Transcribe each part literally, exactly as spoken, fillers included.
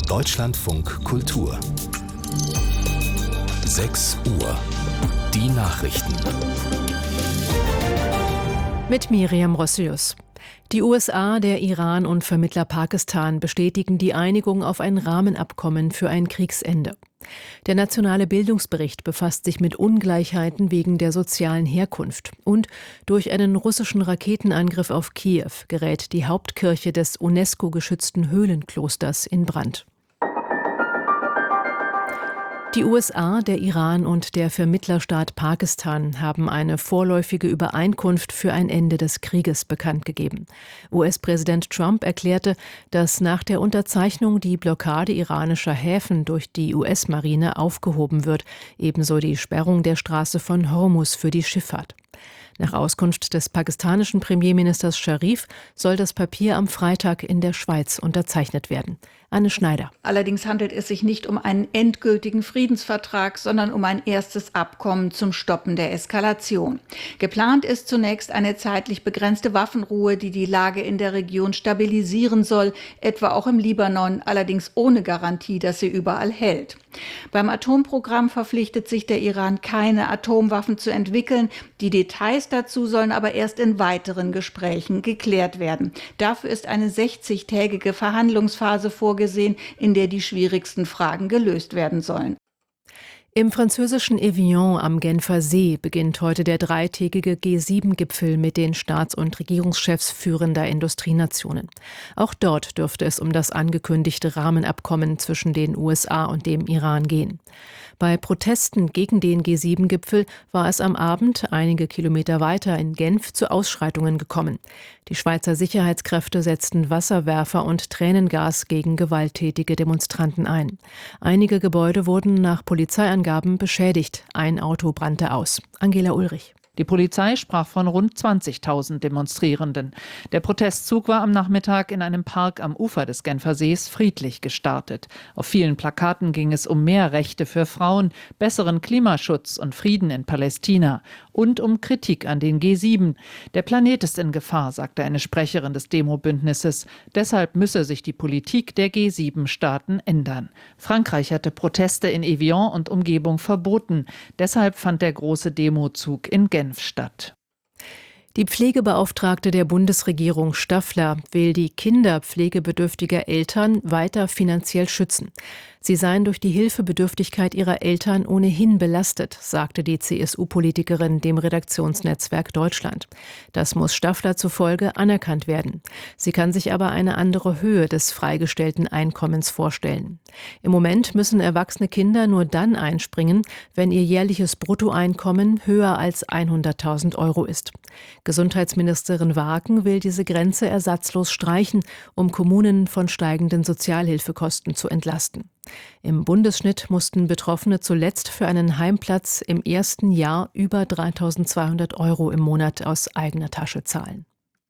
Deutschlandfunk Kultur. sechs Uhr. Die Nachrichten. Mit Miriam Rossius. Die U S A, der Iran und Vermittler Pakistan bestätigen die Einigung auf ein Rahmenabkommen für ein Kriegsende. Der nationale Bildungsbericht befasst sich mit Ungleichheiten wegen der sozialen Herkunft. Und durch einen russischen Raketenangriff auf Kiew gerät die Hauptkirche des UNESCO-geschützten Höhlenklosters in Brand. Die U S A, der Iran und der Vermittlerstaat Pakistan haben eine vorläufige Übereinkunft für ein Ende des Krieges bekannt gegeben. U S-Präsident Trump erklärte, dass nach der Unterzeichnung die Blockade iranischer Häfen durch die U S-Marine aufgehoben wird, ebenso die Sperrung der Straße von Hormuz für die Schifffahrt. Nach Auskunft des pakistanischen Premierministers Sharif soll das Papier am Freitag in der Schweiz unterzeichnet werden. Anne Schneider. Allerdings handelt es sich nicht um einen endgültigen Friedensvertrag, sondern um ein erstes Abkommen zum Stoppen der Eskalation. Geplant ist zunächst eine zeitlich begrenzte Waffenruhe, die die Lage in der Region stabilisieren soll, etwa auch im Libanon, allerdings ohne Garantie, dass sie überall hält. Beim Atomprogramm verpflichtet sich der Iran, keine Atomwaffen zu entwickeln. Die Details dazu sollen aber erst in weiteren Gesprächen geklärt werden. Dafür ist eine sechzigtägige Verhandlungsphase vorgesehen, in der die schwierigsten Fragen gelöst werden sollen. Im französischen Evian am Genfer See beginnt heute der dreitägige G sieben Gipfel mit den Staats- und Regierungschefs führender Industrienationen. Auch dort dürfte es um das angekündigte Rahmenabkommen zwischen den U S A und dem Iran gehen. Bei Protesten gegen den G sieben Gipfel war es am Abend einige Kilometer weiter in Genf zu Ausschreitungen gekommen. Die Schweizer Sicherheitskräfte setzten Wasserwerfer und Tränengas gegen gewalttätige Demonstranten ein. Einige Gebäude wurden nach Polizeiangaben beschädigt. Ein Auto brannte aus. Angela Ulrich. Die Polizei sprach von rund zwanzigtausend Demonstrierenden. Der Protestzug war am Nachmittag in einem Park am Ufer des Genfer Sees friedlich gestartet. Auf vielen Plakaten ging es um mehr Rechte für Frauen, besseren Klimaschutz und Frieden in Palästina und um Kritik an den G sieben. Der Planet ist in Gefahr, sagte eine Sprecherin des Demo-Bündnisses. Deshalb müsse sich die Politik der G sieben Staaten ändern. Frankreich hatte Proteste in Evian und Umgebung verboten. Deshalb fand der große Demozug in Genf statt. Die Pflegebeauftragte der Bundesregierung Staffler will die Kinder pflegebedürftiger Eltern weiter finanziell schützen. Sie seien durch die Hilfebedürftigkeit ihrer Eltern ohnehin belastet, sagte die C S U-Politikerin dem Redaktionsnetzwerk Deutschland. Das muss Staffler zufolge anerkannt werden. Sie kann sich aber eine andere Höhe des freigestellten Einkommens vorstellen. Im Moment müssen erwachsene Kinder nur dann einspringen, wenn ihr jährliches Bruttoeinkommen höher als hunderttausend Euro ist. Gesundheitsministerin Waaken will diese Grenze ersatzlos streichen, um Kommunen von steigenden Sozialhilfekosten zu entlasten. Im Bundesschnitt mussten Betroffene zuletzt für einen Heimplatz im ersten Jahr über dreitausendzweihundert Euro im Monat aus eigener Tasche zahlen.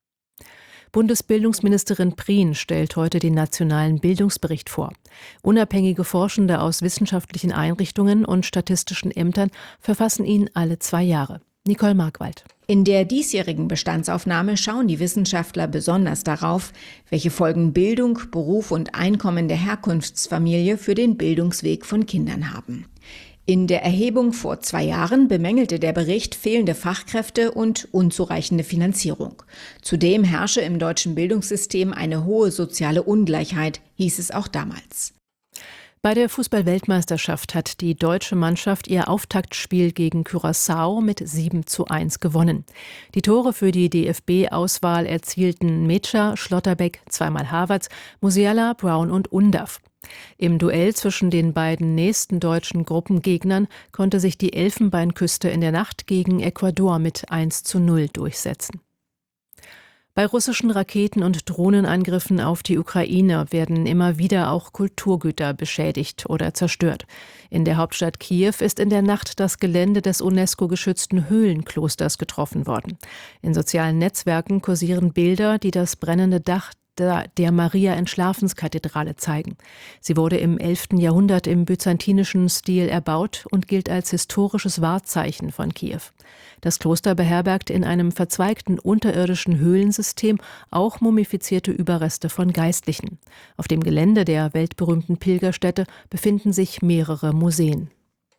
Bundesbildungsministerin Prien stellt heute den nationalen Bildungsbericht vor. Unabhängige Forschende aus wissenschaftlichen Einrichtungen und statistischen Ämtern verfassen ihn alle zwei Jahre. Nicole Markwald. In der diesjährigen Bestandsaufnahme schauen die Wissenschaftler besonders darauf, welche Folgen Bildung, Beruf und Einkommen der Herkunftsfamilie für den Bildungsweg von Kindern haben. In der Erhebung vor zwei Jahren bemängelte der Bericht fehlende Fachkräfte und unzureichende Finanzierung. Zudem herrsche im deutschen Bildungssystem eine hohe soziale Ungleichheit, hieß es auch damals. Bei der Fußball-Weltmeisterschaft hat die deutsche Mannschaft ihr Auftaktspiel gegen Curaçao mit sieben zu eins gewonnen. Die Tore für die D F B-Auswahl erzielten Mecha, Schlotterbeck, zweimal Havertz, Musiala, Brown und Undav. Im Duell zwischen den beiden nächsten deutschen Gruppengegnern konnte sich die Elfenbeinküste in der Nacht gegen Ecuador mit eins zu null durchsetzen. Bei russischen Raketen- und Drohnenangriffen auf die Ukraine werden immer wieder auch Kulturgüter beschädigt oder zerstört. In der Hauptstadt Kiew ist in der Nacht das Gelände des UNESCO-geschützten Höhlenklosters getroffen worden. In sozialen Netzwerken kursieren Bilder, die das brennende Dach der, der Maria-Entschlafenskathedrale zeigen. Sie wurde im elften Jahrhundert im byzantinischen Stil erbaut und gilt als historisches Wahrzeichen von Kiew. Das Kloster beherbergt in einem verzweigten unterirdischen Höhlensystem auch mumifizierte Überreste von Geistlichen. Auf dem Gelände der weltberühmten Pilgerstätte befinden sich mehrere Museen.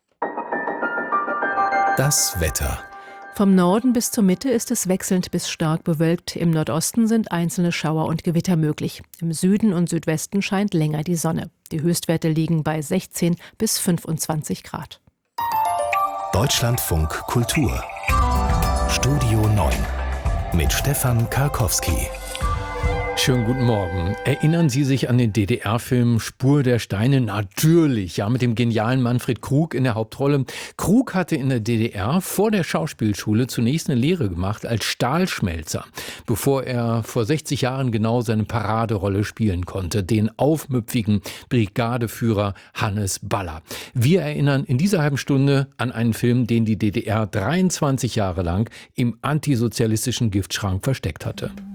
Das Wetter. Vom Norden bis zur Mitte ist es wechselnd bis stark bewölkt. Im Nordosten sind einzelne Schauer und Gewitter möglich. Im Süden und Südwesten scheint länger die Sonne. Die Höchstwerte liegen bei sechzehn bis fünfundzwanzig Grad. Deutschlandfunk Kultur. Studio neun mit Stefan Karkowski. Schönen guten Morgen. Erinnern Sie sich an den D D R-Film Spur der Steine? Natürlich, ja, mit dem genialen Manfred Krug in der Hauptrolle. Krug hatte in der D D R vor der Schauspielschule zunächst eine Lehre gemacht als Stahlschmelzer, bevor er vor sechzig Jahren genau seine Paraderolle spielen konnte, den aufmüpfigen Brigadeführer Hannes Baller. Wir erinnern in dieser halben Stunde an einen Film, den die D D R dreiundzwanzig Jahre lang im antisozialistischen Giftschrank versteckt hatte.